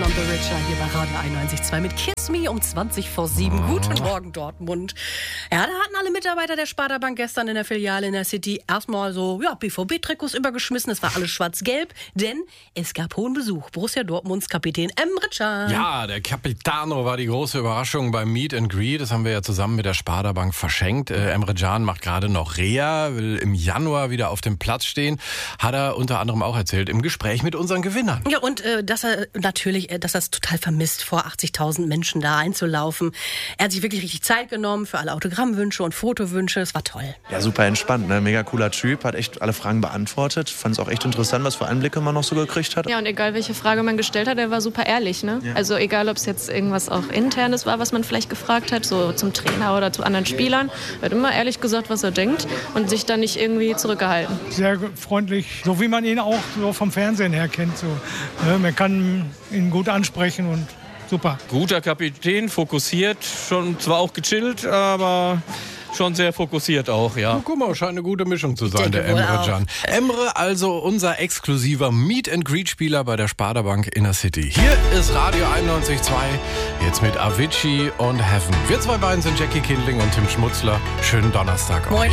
Carsten und The Richer hier bei Radio 91.2 mit Kiss Me um 20 vor 7. Guten Morgen, Dortmund. Ja, da hatten alle Mitarbeiter der Sparda Bank gestern in der Filiale in der City erstmal so BVB-Trikots übergeschmissen. Es war alles schwarz-gelb, denn es gab hohen Besuch. Borussia Dortmunds Kapitän Emre Can. Ja, der Capitano war die große Überraschung beim Meet and Greet. Das haben wir ja zusammen mit der Sparda Bank verschenkt. Emre Can macht gerade noch Reha, will im Januar wieder auf dem Platz stehen. Hat er unter anderem auch erzählt im Gespräch mit unseren Gewinnern. Ja, und dass er es total vermisst, vor 80.000 Menschen da einzulaufen. Er hat sich wirklich richtig Zeit genommen für alle Autogrammwünsche und Fotowünsche. Es war toll. Ja, super entspannt, ne? Mega cooler Typ, hat echt alle Fragen beantwortet. Fand es auch echt interessant, was für Einblicke man noch so gekriegt hat. Ja, und egal welche Frage man gestellt hat, er war super ehrlich, ne? Ja. Also egal, ob es jetzt irgendwas auch Internes war, was man vielleicht gefragt hat, so zum Trainer oder zu anderen Spielern. Er hat immer ehrlich gesagt, was er denkt und sich dann nicht irgendwie zurückgehalten. Sehr freundlich, so wie man ihn auch so vom Fernsehen her kennt. So. Man kann ihn gut ansprechen und super. Guter Kapitän, fokussiert, schon zwar auch gechillt, aber schon sehr fokussiert auch, ja. Oh, guck mal, scheint eine gute Mischung zu sein, der Emre Can. Emre, also unser exklusiver Meet-and-Greet-Spieler bei der Sparda Bank in der City. Hier ist Radio 91.2, jetzt mit Avicii und Heaven. Wir zwei beiden sind Jackie Kindling und Tim Schmutzler. Schönen Donnerstag euch. Moin.